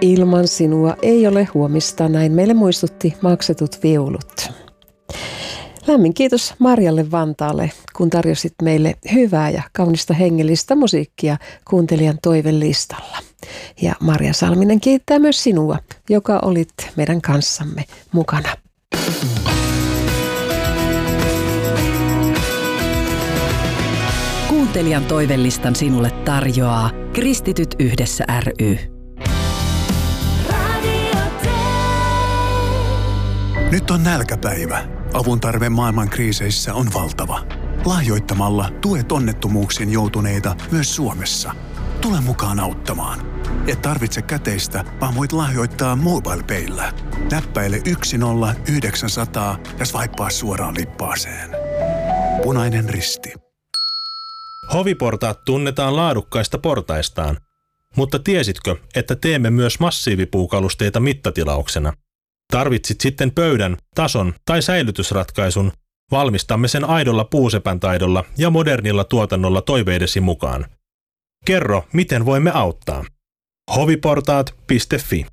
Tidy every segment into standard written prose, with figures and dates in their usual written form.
Ilman sinua ei ole huomista, näin meille muistutti maksetut viulut. Lämmin kiitos Marjalle Vantaalle, kun tarjosit meille hyvää ja kaunista hengellistä musiikkia kuuntelijan toivelistalla. Ja Marja Salminen kiittää myös sinua, joka olit meidän kanssamme mukana. Kuuntelijan toivelistan sinulle tarjoaa Kristityt yhdessä ry. Nyt on nälkäpäivä. Avun tarve maailman kriiseissä on valtava. Lahjoittamalla tuet onnettomuuksiin joutuneita myös Suomessa. Tule mukaan auttamaan. Et tarvitse käteistä, vaan voit lahjoittaa MobilePayllä. Näppäile 10900 ja swipea suoraan lippaaseen. Punainen Risti. Hoviportaat tunnetaan laadukkaista portaistaan. Mutta tiesitkö, että teemme myös massiivipuukalusteita mittatilauksena? Tarvitsit sitten pöydän, tason tai säilytysratkaisun, valmistamme sen aidolla puusepän taidolla ja modernilla tuotannolla toiveidesi mukaan. Kerro, miten voimme auttaa. hoviportaat.fi.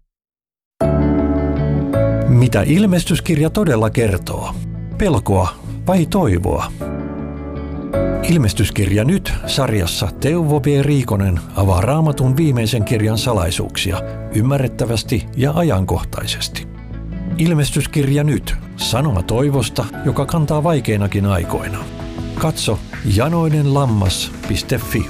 Mitä ilmestyskirja todella kertoo? Pelkoa vai toivoa? Ilmestyskirja nyt -sarjassa Teuvo B. Riikonen avaa Raamatun viimeisen kirjan salaisuuksia ymmärrettävästi ja ajankohtaisesti. Ilmestyskirja nyt -sanoma toivosta, joka kantaa vaikeinakin aikoina. Katso janoinenlammas.fi.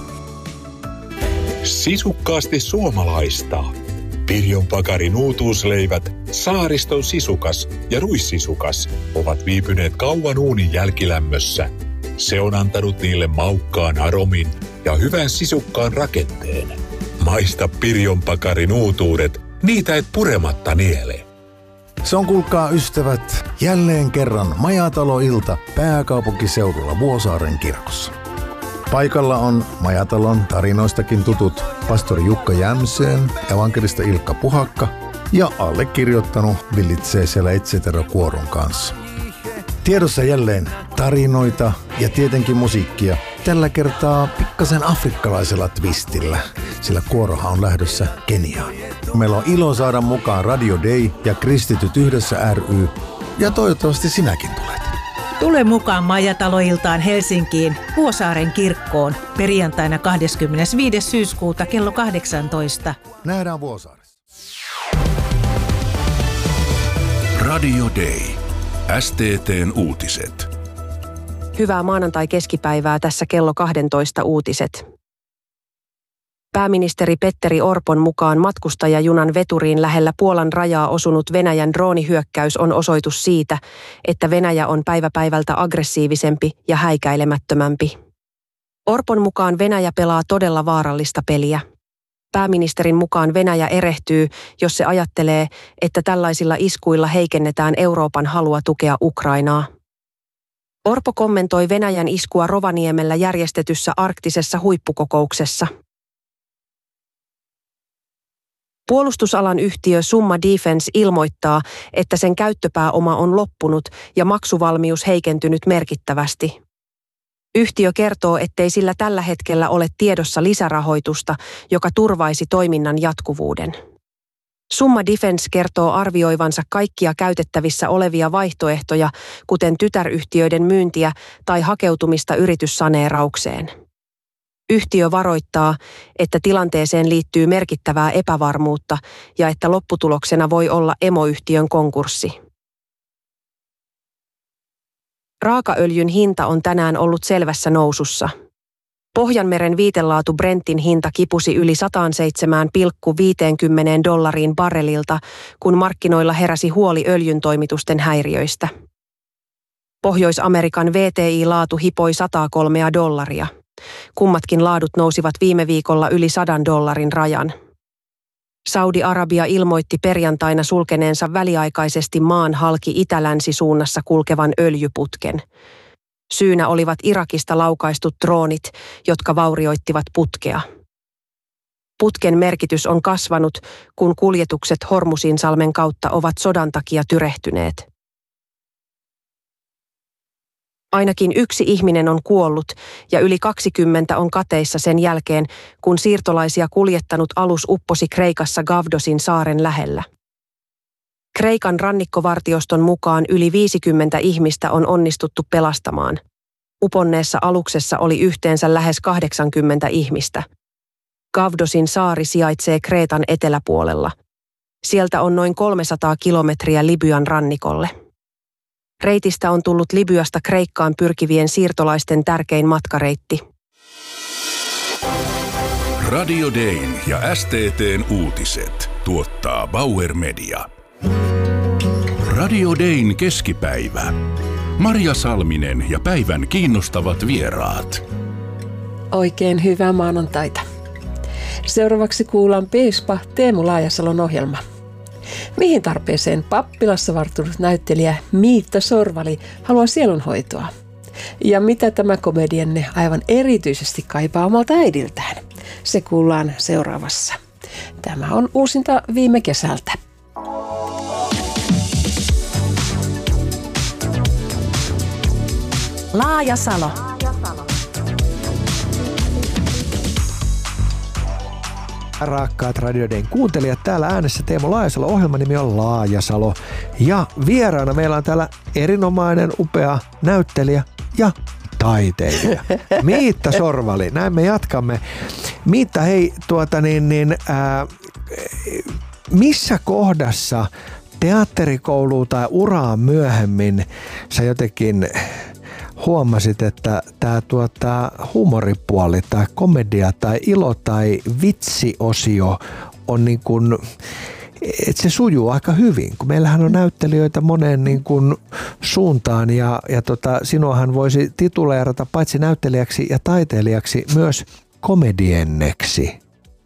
Sisukkaasti suomalaista. Pirjon Pakarin uutuusleivät, Saariston sisukas ja ruissisukas ovat viipyneet kauan uunin jälkilämmössä. Se on antanut niille maukkaan aromin ja hyvän sisukkaan rakenteen. Maista Pirjon Pakarin uutuudet, niitä et purematta niele. Se on, kuulkaa ystävät, jälleen kerran Majatalo-ilta pääkaupunkiseudulla Vuosaaren kirkossa. Paikalla on Majatalon tarinoistakin tutut pastori Jukka Jämseen, evankelista Ilkka Puhakka ja allekirjoittanut villitsee siellä Etsetero-kuoron kanssa. Tiedossa jälleen tarinoita ja tietenkin musiikkia, tällä kertaa pikkasen afrikkalaisella twistillä, sillä kuorohan on lähdössä Keniaan. Meillä on ilo saada mukaan Radio Day ja Kristityt yhdessä ry, ja toivottavasti sinäkin tulet. Tule mukaan Majatalo-iltaan Helsinkiin Vuosaaren kirkkoon perjantaina 25. syyskuuta kello 18. Nähdään Vuosaaressa. Radio Day. STT:n uutiset. Hyvää maanantai-keskipäivää, tässä kello 12 uutiset. Pääministeri Petteri Orpon mukaan matkustajajunan veturiin lähellä Puolan rajaa osunut Venäjän droonihyökkäys on osoitus siitä, että Venäjä on päivä päivältä aggressiivisempi ja häikäilemättömämpi. Orpon mukaan Venäjä pelaa todella vaarallista peliä. Pääministerin mukaan Venäjä erehtyy, jos se ajattelee, että tällaisilla iskuilla heikennetään Euroopan halua tukea Ukrainaa. Orpo kommentoi Venäjän iskua Rovaniemellä järjestetyssä arktisessa huippukokouksessa. Puolustusalan yhtiö Summa Defence ilmoittaa, että sen käyttöpääoma on loppunut ja maksuvalmius heikentynyt merkittävästi. Yhtiö kertoo, ettei sillä tällä hetkellä ole tiedossa lisärahoitusta, joka turvaisi toiminnan jatkuvuuden. Summa Defence kertoo arvioivansa kaikkia käytettävissä olevia vaihtoehtoja, kuten tytäryhtiöiden myyntiä tai hakeutumista yrityssaneeraukseen. Yhtiö varoittaa, että tilanteeseen liittyy merkittävää epävarmuutta ja että lopputuloksena voi olla emoyhtiön konkurssi. Raakaöljyn hinta on tänään ollut selvässä nousussa. Pohjanmeren viitelaatu Brentin hinta kipusi yli $107,50 barrelilta, kun markkinoilla heräsi huoli öljyntoimitusten häiriöistä. Pohjois-Amerikan WTI-laatu hipoi $103. Kummatkin laadut nousivat viime viikolla yli $100 rajan. Saudi-Arabia ilmoitti perjantaina sulkeneensa väliaikaisesti maan halki itä-länsi-suunnassa kulkevan öljyputken. Syynä olivat Irakista laukaistut droonit, jotka vaurioittivat putkea. Putken merkitys on kasvanut, kun kuljetukset Hormusinsalmen kautta ovat sodan takia tyrehtyneet. Ainakin 1 ihminen on kuollut ja yli 20 on kateissa sen jälkeen, kun siirtolaisia kuljettanut alus upposi Kreikassa Gavdosin saaren lähellä. Kreikan rannikkovartioston mukaan yli 50 ihmistä on onnistuttu pelastamaan. Uponneessa aluksessa oli yhteensä lähes 80 ihmistä. Gavdosin saari sijaitsee Kreetan eteläpuolella. Sieltä on noin 300 kilometriä Libyan rannikolle. Reitistä on tullut Libyasta Kreikkaan pyrkivien siirtolaisten tärkein matkareitti. Radio Dayn ja STT:n uutiset tuottaa Bauer Media. Radio Dayn keskipäivä. Marja Salminen ja päivän kiinnostavat vieraat. Oikein hyvää maanantaita. Seuraavaksi kuullaan piispa Teemu Laajasalon ohjelma. Mihin tarpeeseen pappilassa varttunut näyttelijä Miitta Sorvali haluaa sielunhoitoa? Ja mitä tämä komedianne aivan erityisesti kaipaa omalta äidiltään? Se kuullaan seuraavassa. Tämä on uusinta viime kesältä. Laajasalo. Rakkaat Radio Dayn kuuntelijat, täällä äänessä Teemu Laajasalo, ohjelman nimi on Laajasalo. Ja vieraana meillä on täällä erinomainen, upea näyttelijä ja taiteilija. Miitta Sorvali, näin me jatkamme. Miitta, hei, missä kohdassa teatterikouluun tai uraan myöhemmin sä jotenkin huomasit, että tämä huumoripuoli tai komedia tai ilo tai vitsiosio on niin kuin, että se sujuu aika hyvin, kun meillähän on näyttelijöitä moneen niin kuin suuntaan ja sinuahan voisi tituleerata paitsi näyttelijäksi ja taiteilijaksi myös komedienneksi.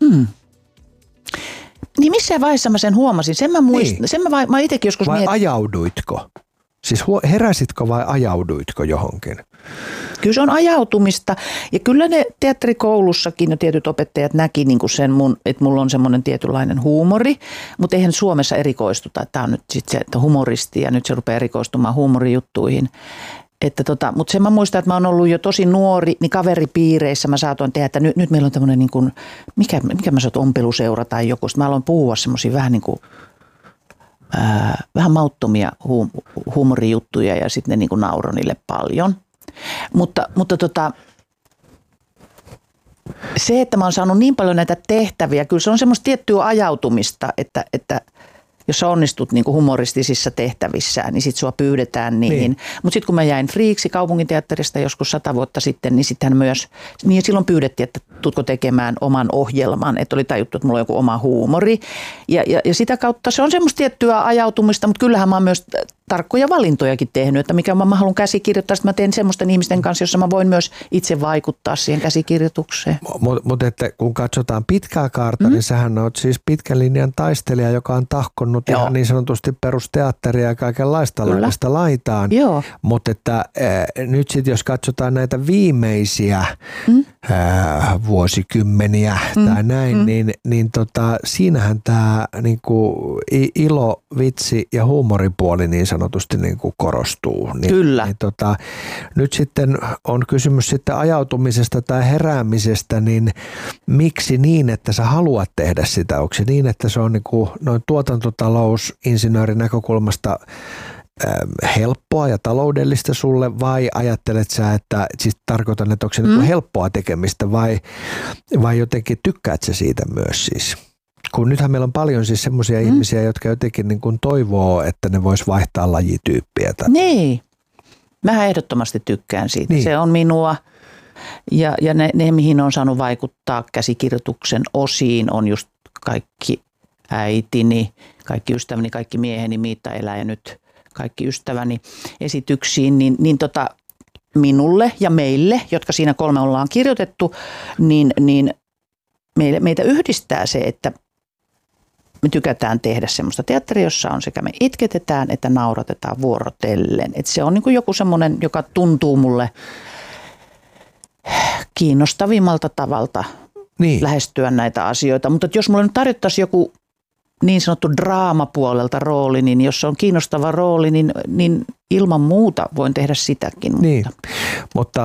Niin missään vaiheessa mä sen huomasin. Sen mä muistan. Niin. Sen mä itsekin joskus vai ajauduitko? Siis heräsitkö vai ajauduitko johonkin? Kyllä se on ajautumista. Ja kyllä ne teatterikoulussakin jo tietyt opettajat näki niin kuin sen että mulla on semmoinen tietynlainen huumori. Mutta eihän Suomessa erikoistuta. Tämä on nyt sitten se, että humoristi ja nyt se rupeaa erikoistumaan huumorijuttuihin. Mutta sen mä muistan, että mä oon ollut jo tosi nuori, niin kaveripiireissä mä saatoin tehdä, että nyt meillä on tämmöinen niin kuin, mikä mä saat ompeluseura tai joku. Sitten mä aloin puhua semmoisia vähän niin kuin vähän mauttomia huumorijuttuja ja sitten ne niin kuin nauroi niille paljon. Mutta se, että mä oon saanut niin paljon näitä tehtäviä, kyllä se on semmoista tiettyä ajautumista, että jos sä onnistut niin kuin humoristisissa tehtävissään, niin sit sua pyydetään niihin. Niin. Mutta sitten kun mä jäin Friiksi kaupunginteatterista joskus 100 vuotta sitten, niin sittenhän myös, niin silloin pyydettiin, että tuutko tekemään oman ohjelman, että oli tajuttu, että mulla on joku oma huumori. Ja sitä kautta se on semmoista tiettyä ajautumista, mutta kyllähän mä oon myös tarkkoja valintojakin tehnyt, että mikä mä haluan käsikirjoittaa, että mä teen semmoisten ihmisten kanssa, jossa mä voin myös itse vaikuttaa siihen käsikirjoitukseen. Mutta kun katsotaan pitkää kaarta, niin sähän oot siis pitkän linjan taistelija, joka on tahkonnut ihan niin sanotusti perusteatteria ja kaikenlaista laidasta laitaan. Mutta että nyt sitten jos katsotaan näitä viimeisiä vuosikymmeniä tai näin, niin siinähän tämä niinku ilo, vitsi ja huumoripuoli niin sanotusti niinku korostuu. Kyllä. Nyt sitten on kysymys sitten ajautumisesta tai heräämisestä, niin miksi niin, että sä haluat tehdä sitä? Onko se niin, että se on niinku noin tuotantotalousinsinöörin näkökulmasta helppoa ja taloudellista sulle vai ajattelet sä, että siis tarkoitan, että onko se niinku helppoa tekemistä vai jotenkin tykkäät sä siitä myös siis? Kun nythän meillä on paljon siis semmoisia ihmisiä, jotka jotenkin niin kuin toivoo, että ne vois vaihtaa lajityyppiä. Niin. Mä ehdottomasti tykkään siitä. Niin. Se on minua. Ja ne, mihin on saanut vaikuttaa käsikirjoituksen osiin, on just kaikki äitini, kaikki ystäväni, kaikki mieheni, Miitta elää ja nyt kaikki ystäväni esityksiin, niin minulle ja meille, jotka siinä 3 ollaan kirjoitettu, niin meitä yhdistää se, että me tykätään tehdä semmoista teatteria, jossa on sekä me itketetään että nauratetaan vuorotellen. Et se on niin kuin joku semmoinen, joka tuntuu mulle kiinnostavimmalta tavalta lähestyä näitä asioita. Mutta jos mulle nyt tarjottaisiin joku niin sanottu draamapuolelta rooli, niin jos se on kiinnostava rooli, niin ilman muuta voin tehdä sitäkin. Niin, mutta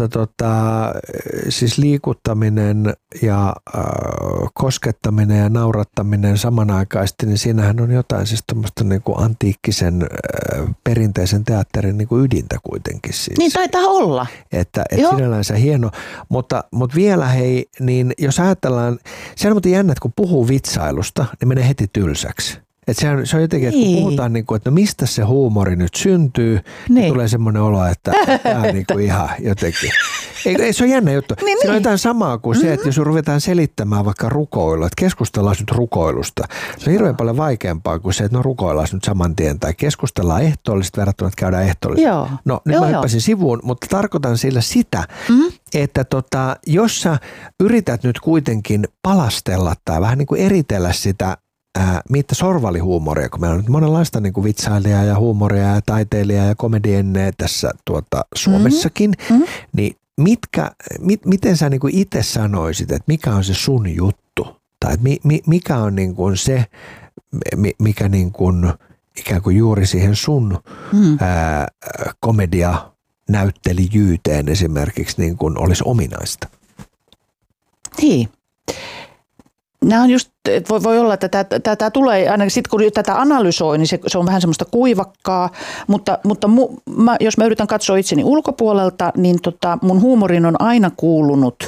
siis liikuttaminen ja koskettaminen ja naurattaminen samanaikaisesti, niin siinähän on jotain siis tuommoista niin kuin antiikkisen perinteisen teatterin niin kuin ydintä kuitenkin. Siis. Niin taitaa olla. Että sinällänsä hieno, mutta vielä hei, niin jos ajatellaan, se on muuten jännä, että kun puhuu vitsailusta, niin menee heti tylsäksi. Että se on jotenkin, että kun puhutaan, niin kuin, että no mistä se huumori nyt syntyy, niin tulee semmoinen olo, että tämä on niin kuin ihan jotenkin. Ei, se on jännä juttu. Siinä on jotain samaa kuin se, että jos ruvetaan selittämään vaikka rukoilua, että keskustellaan nyt rukoilusta. Se on hirveän paljon vaikeampaa kuin se, että no rukoillaan nyt saman tien tai keskustellaan ehtoollisesti verrattuna, että käydään ehtoollisesti. No nyt mä hyppäsin sivuun, mutta tarkoitan sillä sitä, että jos sä yrität nyt kuitenkin palastella tai vähän niin kuin eritellä sitä mitä sorvalihuumoria, kun meillä on nyt monenlaista niin kuin vitsailijaa ja huumoria ja taiteilijaa ja komedienneja tässä Suomessakin, niin miten sä niin kuin itse sanoisit, että mikä on se sun juttu? Tai että mikä on niin kuin se, mikä niin kuin ikään kuin juuri siihen sun komedianäyttelijyyteen esimerkiksi niin kuin olisi ominaista? Niin. Nämä on just, että voi olla, että tämä tulee, ainakin sitten kun tätä analysoi, niin se on vähän semmoista kuivakkaa, mutta jos mä yritän katsoa itseni ulkopuolelta, niin mun huumorin on aina kuulunut,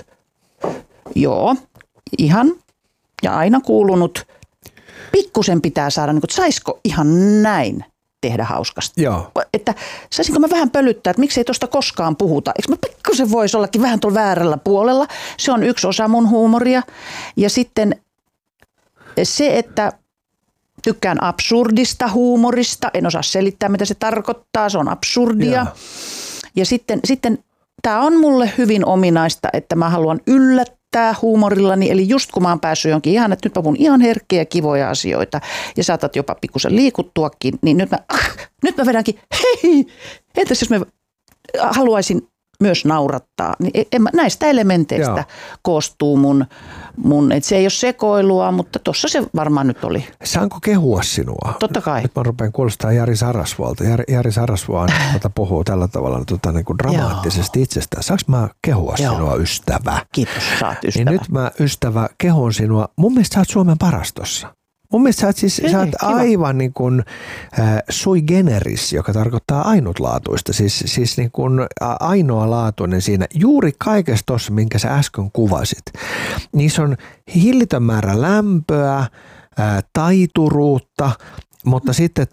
ihan, ja aina kuulunut, pikkusen pitää saada, niin kuin, että saisiko ihan näin tehdä hauskasti. Joo. Että saisinko mä vähän pölyttää, että miksei tuosta koskaan puhuta. Eikö mä pikkusen voisi ollakin vähän tuolla väärällä puolella. Se on yksi osa mun huumoria. Ja sitten se, että tykkään absurdista huumorista. En osaa selittää, mitä se tarkoittaa. Se on absurdia. Ja sitten tämä on mulle hyvin ominaista, että mä haluan yllättää huumorillani. Eli just kun mä oon päässyt jonkin ihan, että nyt mä puhun ihan herkkiä kivoja asioita ja saatat jopa pikkusen liikuttuakin, niin nyt mä vedänkin, hei, entäs jos mä haluaisin myös naurattaa. Niin näistä elementeistä koostuu mun, että se ei ole sekoilua, mutta tuossa se varmaan nyt oli. Saanko kehua sinua? Totta kai. Nyt mä rupean kuulostaa Jari Sarasvuolta. Jari Sarasvuo puhuu tällä tavalla niin kuin dramaattisesti itsestään. Saanko mä kehua sinua, ystävä? Kiitos, sä oot ystävä. Niin nyt mä, ystävä, kehun sinua. Mun mielestä sä oot Suomen paras tossa. Mun mielestä sä oot aivan niin kuin sui generis, joka tarkoittaa ainutlaatuista, siis niin kuin ainoalaatuinen siinä juuri kaikessa tuossa, minkä sä äsken kuvasit. Niissä on hillitön määrä lämpöä, taituruutta, mutta sitten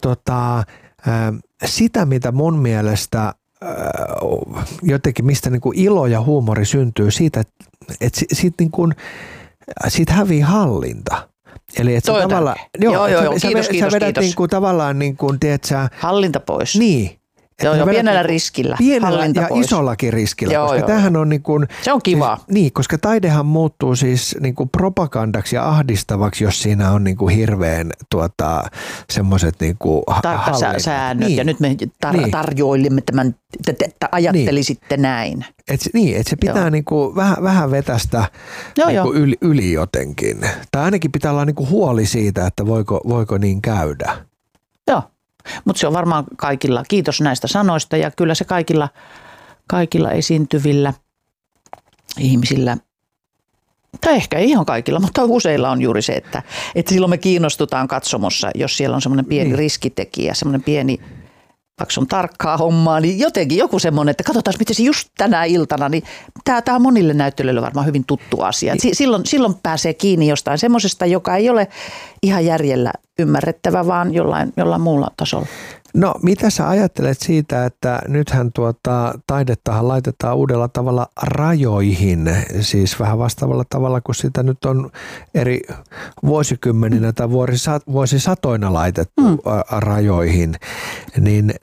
sitä, mitä mun mielestä jotenkin, mistä niin kuin ilo ja huumori syntyy siitä, että siitä hävii hallinta. Eli että tavallaan, sä vedät niin kuin tavallaan niin kuin, tiedätkö, hallinta pois. Niin. Joo, pienellä riskillä. Pienellä ja pois. Isollakin riskillä, koska tämähän on niin kuin, se on kiva. Siis, niin, koska taidehan muuttuu siis niin kuin propagandaksi ja ahdistavaksi, jos siinä on niin kuin hirveän semmoiset niin kuin tarkka säännöt niin. Ja nyt me tarjoilimme tämän, että ajattelisitte näin. Että se pitää niin kuin vähän vetästä niin kuin yli jotenkin. Tai ainakin pitää olla niin kuin huoli siitä, että voiko niin käydä. Joo. Mutta se on varmaan kaikilla, kiitos näistä sanoista, ja kyllä se kaikilla esiintyvillä ihmisillä, tai ehkä ei ihan kaikilla, mutta useilla on juuri se, että silloin me kiinnostutaan katsomossa, jos siellä on semmoinen pieni riskitekijä, semmoinen pieni, vaikka se on tarkkaa hommaa, niin jotenkin joku semmoinen, että katsotaan miten se just tänä iltana, niin tämä on monille näyttelijöille varmaan hyvin tuttu asia. Silloin pääsee kiinni jostain semmoisesta, joka ei ole ihan järjellä ymmärrettävä, vaan jollain muulla tasolla. No, mitä sä ajattelet siitä, että nythän taidettahan laitetaan uudella tavalla rajoihin, siis vähän vastaavalla tavalla, kun sitä nyt on eri vuosikymmeninä tai vuosisatoina laitettu rajoihin, niin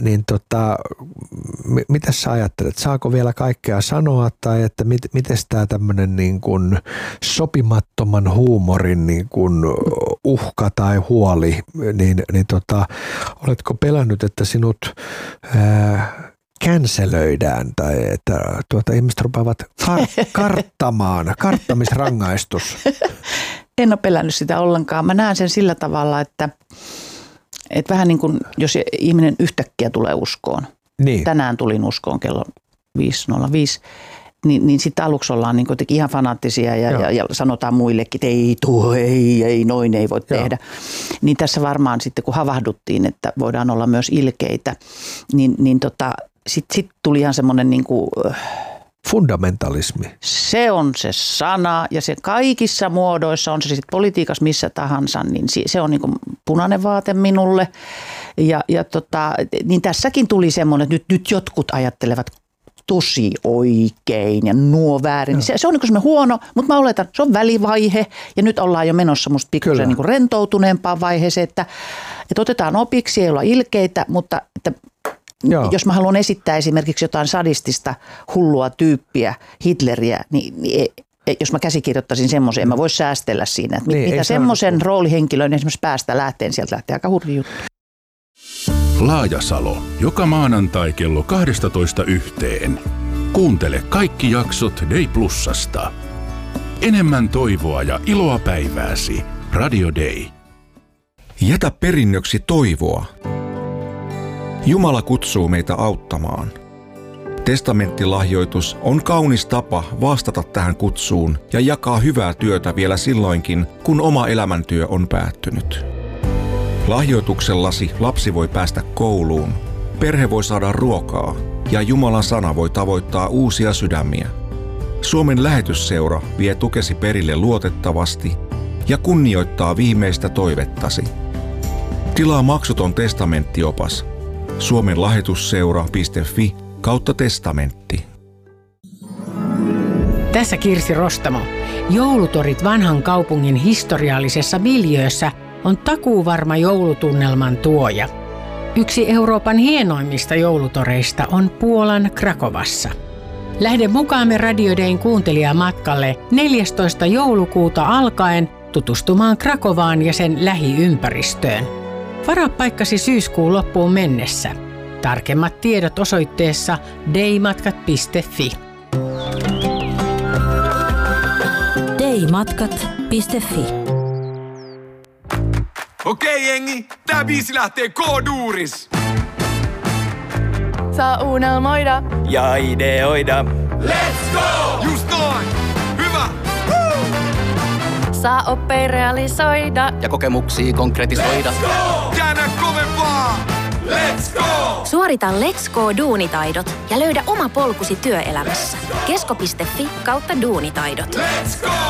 mitä sä ajattelet? Saako vielä kaikkea sanoa tai että miten tämä tämmöinen niin kuin sopimattoman huumorin niin kuin uhka tai huoli, niin oletko pelännyt, että sinut cancelöidään tai että ihmiset rupeavat karttamisrangaistus? En ole pelännyt sitä ollenkaan. Mä näen sen sillä tavalla, että Että vähän niin kuin, jos ihminen yhtäkkiä tulee uskoon. Niin. Tänään tulin uskoon kello 5.05. Niin sitten aluksi ollaan niin kuitenkin ihan fanaattisia ja sanotaan muillekin, että ei, noin ei voi tehdä. Niin tässä varmaan sitten kun havahduttiin, että voidaan olla myös ilkeitä, niin sitten tuli ihan semmoinen niin kuin fundamentalismi. Se on se sana ja se kaikissa muodoissa, on se sitten politiikassa missä tahansa, niin se on niin kuin punainen vaate minulle. Niin tässäkin tuli semmoinen, että nyt jotkut ajattelevat tosi oikein ja nuo väärin. Se on niin kuin semmoinen huono, mutta mä oletan, se on välivaihe ja nyt ollaan jo menossa musta pikkusen niin kuin rentoutuneempaan vaiheeseen, että otetaan opiksi, ei olla ilkeitä, mutta että jos mä haluan esittää esimerkiksi jotain sadistista hullua tyyppiä, Hitleriä, niin jos mä käsikirjoittaisin semmoisen, mä vois säästellä siinä, että mitä semmoisen roolihenkilön esimerkiksi päästä lähteen, sieltä lähtee aika hurja juttu. Laajasalo, joka maanantai kello 12:00. Kuuntele kaikki jaksot Day Plusasta. Enemmän toivoa ja iloa päivääsi. Radio Day. Jätä perinnöksi toivoa. Jumala kutsuu meitä auttamaan. Testamenttilahjoitus on kaunis tapa vastata tähän kutsuun ja jakaa hyvää työtä vielä silloinkin, kun oma elämäntyö on päättynyt. Lahjoituksellasi lapsi voi päästä kouluun, perhe voi saada ruokaa ja Jumalan sana voi tavoittaa uusia sydämiä. Suomen lähetysseura vie tukesi perille luotettavasti ja kunnioittaa viimeistä toivettasi. Tilaa maksuton testamenttiopas suomenlahetusseura.fi/testamentti. Tässä Kirsi Rostamo. Joulutorit vanhan kaupungin historiallisessa miljöössä on takuuvarma joulutunnelman tuoja. Yksi Euroopan hienoimmista joulutoreista on Puolan Krakovassa. Lähde mukaamme Radio Dayn kuuntelijamatkalle 14. joulukuuta alkaen tutustumaan Krakovaan ja sen lähiympäristöön. Varaa paikkasi syyskuun loppuun mennessä. Tarkemmat tiedot osoitteessa daymatkat.fi. daymatkat.fi. Okei jengi, tää biisi lähtee K-duuris. Saa unelmoida ja ideoida. Let's go! Just noin! Hyvä! Woo! Saa oppia realisoida ja kokemuksia konkretisoida. Let's go! Käännä kovempaa! Let's go! Suorita Let's Go-duunitaidot ja löydä oma polkusi työelämässä. kesko.fi/duunitaidot. Let's go!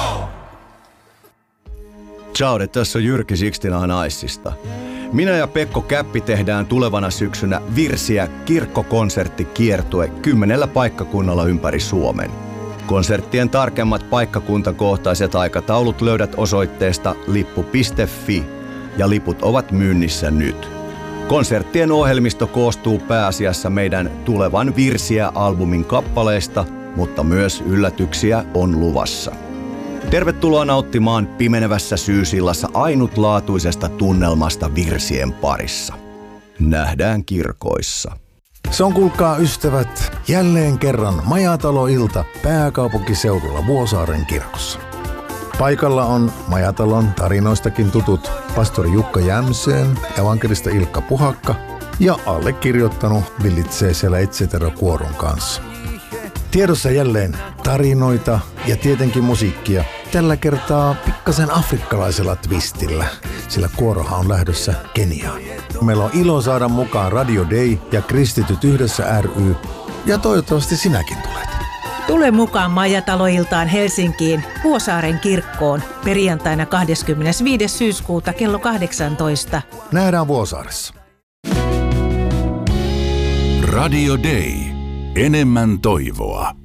Ciao, tässä on Jyrki Sixtina Naissista. Minä ja Pekko Käppi tehdään tulevana syksynä Virsiä kirkkokonserttikiertue 10 paikkakunnalla ympäri Suomen. Konserttien tarkemmat paikkakuntakohtaiset aikataulut löydät osoitteesta lippu.fi ja liput ovat myynnissä nyt. Konserttien ohjelmisto koostuu pääasiassa meidän tulevan Virsiä-albumin kappaleista, mutta myös yllätyksiä on luvassa. Tervetuloa nauttimaan pimenevässä syysillassa ainutlaatuisesta tunnelmasta virsien parissa. Nähdään kirkoissa. Se on, kuulkaa ystävät, jälleen kerran Majatalo-ilta pääkaupunkiseudulla Vuosaaren kirkossa. Paikalla on Majatalon tarinoistakin tutut pastori Jukka Jämseen, evankelista Ilkka Puhakka ja allekirjoittanut villitsee siellä Etsetera-kuoron kanssa. Tiedossa jälleen tarinoita ja tietenkin musiikkia. Tällä kertaa pikkasen afrikkalaisella twistillä, sillä kuorohan on lähdössä Keniaan. Meillä on ilo saada mukaan Radio Day ja Kristityt yhdessä ry. Ja toivottavasti sinäkin tulet. Tule mukaan Majatalo-iltaan Helsinkiin Vuosaaren kirkkoon perjantaina 25. syyskuuta kello 18. Nähdään Vuosaaressa. Radio Day. Enemmän toivoa.